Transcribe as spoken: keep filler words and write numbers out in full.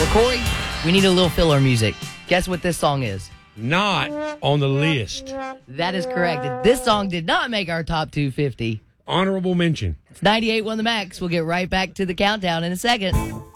Well, Corey, we need a little filler music. Guess what this song is? Not on the list. That is correct. This song did not make our top two fifty. Honorable mention. It's ninety-eight one The Max. We'll get right back to the countdown in a second.